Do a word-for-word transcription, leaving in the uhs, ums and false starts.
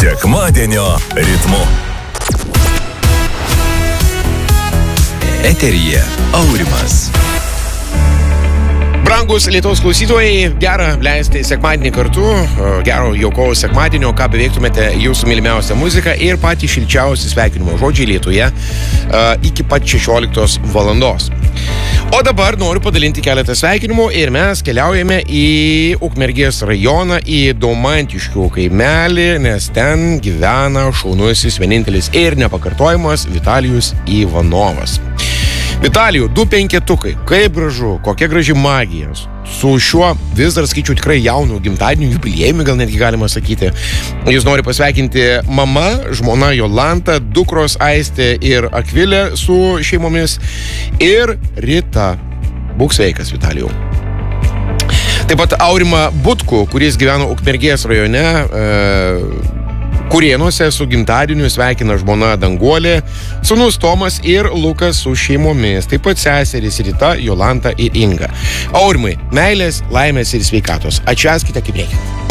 Sekmadienio ritmu. Eteryje Aurimas. Brangus Lietuvos klausytojai, gera leisti sekmadienį kartu, gero jaukaus sekmadienio, ką beveiktumėte jūsų mylimiausią muziką ir patį šilčiausią sveikinimo žodžiai Lietuje iki pat šešioliktos valandos. O dabar noriu padalinti keletą sveikinimų ir mes keliaujame į Ukmergės rajoną, į Daumantiškių kaimelį, nes ten gyvena šaunusis, vienintelis ir nepakartojamas Vitalijus Ivanovas. Vitalijų, du penketukai, kaip gražu, kokia graži magija. Su šiuo vis dar skaičiu tikrai jaunų gimtadienių, jubiliejumi gal netgi galima sakyti. Jis nori pasveikinti mama, žmona Jolanta, dukros Aistė ir Akvilė su šeimomis ir Rita. Būk sveikas, Vitalijų. Taip pat Aurimą Butkų, kuris gyveno Ukmergės rajone, e, Kurėnuose su gimtadieniu sveikina žmona Danguolė, sūnus Tomas ir Lukas su šeimomis, taip pat seserys Rita, Jolanta ir Inga. Aurimai, meilės, laimės ir sveikatos. Atšvęskite kaip reikia.